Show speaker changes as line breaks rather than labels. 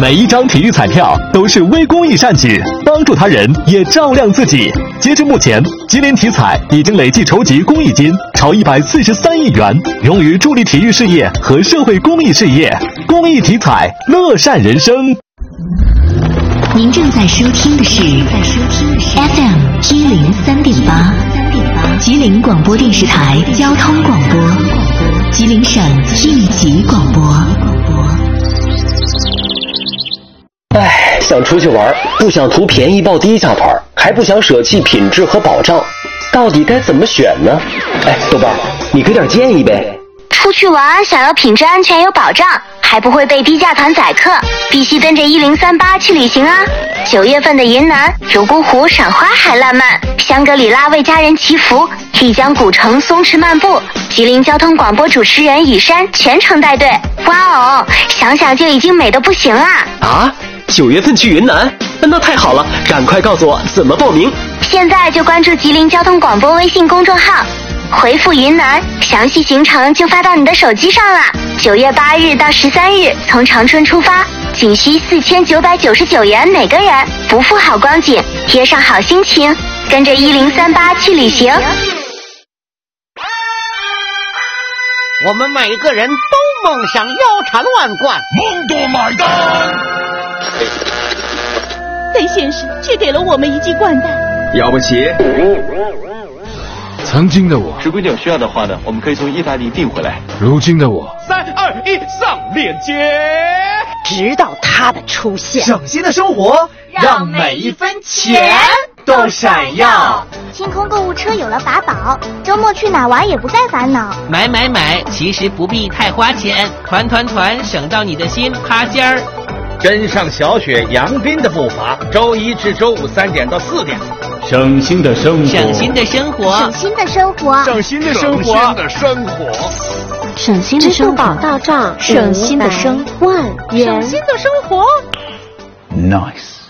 每一张体育彩票都是微公益善举，帮助他人也照亮自己。截至目前，吉林体彩已经累计筹集公益金超143亿元，用于助力体育事业和社会公益事业。公益体彩，乐善人生。
您正在收听的是 FM 103.8，吉林广播电视台交通广播，吉林省应急广播。
哎，想出去玩，不想图便宜报低价团，还不想舍弃品质和保障，到底该怎么选呢？哎，豆瓣，你给点建议呗。
出去玩想要品质安全有保障，还不会被低价团宰客，必须跟着1038去旅行啊！9月份的云南、泸沽湖赏花海烂漫，香格里拉为家人祈福，丽江古城松弛漫步，吉林交通广播主持人雨山全程带队。哇哦，想想就已经美得不行啦！
啊，9月份去云南，那太好了，赶快告诉我怎么报名。
现在就关注吉林交通广播微信公众号，回复云南，详细行程就发到你的手机上啦。9月8日到13日，从长春出发，仅需4999元每个人，不负好光景，贴上好心情，跟着1038去旅行。
我们每个人都梦想腰缠万贯，
梦多买单。
但现实却给了我们一记掼蛋。
要不起。
曾经的我，
是规定有需要的话呢，我们可以从意大利订回来。
如今的我
，3、2、1，上链接。
直到他的出现，
省心的生活，让每一分钱都闪耀。
清空购物车有了法宝，周末去哪玩也不再烦恼。
买，其实不必太花钱，团，省到你的心趴尖儿。
跟上小雪、杨斌的步伐，周一至周五3点到4点。
省心的生活，
省心的生活，
省心的生活，
支付宝到账，省心的生万元，
省心的生活。
Nice。